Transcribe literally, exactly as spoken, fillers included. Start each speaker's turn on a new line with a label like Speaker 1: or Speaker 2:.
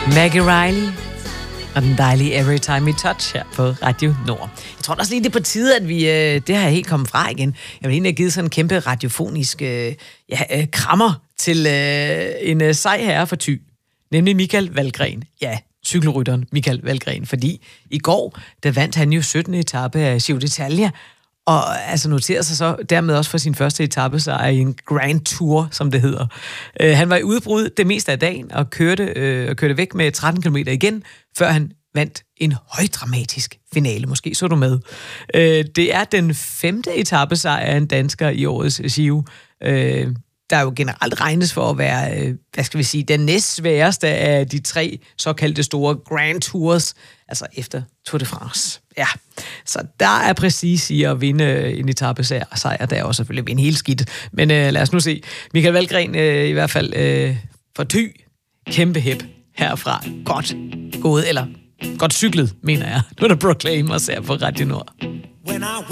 Speaker 1: Maggie Riley og den dejlige Every Time We Touch her på Radio Nord. Jeg tror også lige, det er på tide, at vi... Øh, det har jeg helt kommet fra igen. Jeg vil egentlig have givet sådan en kæmpe radiofonisk øh, ja, øh, krammer til øh, en øh, sej herre for Thy. Nemlig Michael Valgren. Ja, cykelrytteren Michael Valgren. Fordi i går, der vandt han jo syttende etape af Giro d'Italia, og altså noterede sig så dermed også for sin første etapesejr i en Grand Tour, som det hedder. Uh, han var i udbrud det meste af dagen og kørte, uh, og kørte væk med tretten kilometer igen, før han vandt en højdramatisk finale. Måske så du med. Uh, det er den femte etapesejr af en dansker i årets Giro. Uh, der jo generelt regnes for at være, uh, hvad skal vi sige, den næstsværeste af de tre såkaldte store Grand Tours, altså efter Tour de France. Ja, så der er præcis i at vinde en etapesejr, der er også selvfølgelig vinde helt skidt. Men øh, lad os nu se. Michael Valgren øh, i hvert fald øh, for Thy. Kæmpe hep herfra. Godt gået, eller godt cyklet, mener jeg. Nu er der Proclaimers her på Radio Nord.